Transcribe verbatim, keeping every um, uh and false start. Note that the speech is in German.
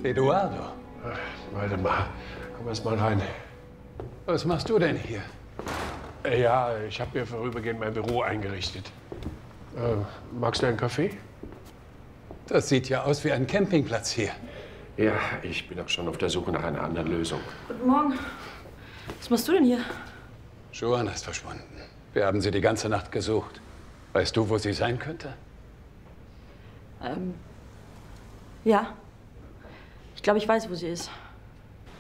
Eduardo. Ach, warte mal. Komm erst mal rein. Was machst du denn hier? Äh, ja, ich habe mir vorübergehend mein Büro eingerichtet. Äh, magst du einen Kaffee? Das sieht ja aus wie ein Campingplatz hier. Ja, ich bin auch schon auf der Suche nach einer anderen Lösung. Guten Morgen. Was machst du denn hier? Joanna ist verschwunden. Wir haben sie die ganze Nacht gesucht. Weißt du, wo sie sein könnte? Ähm, ja. Ich glaube, ich weiß, wo sie ist.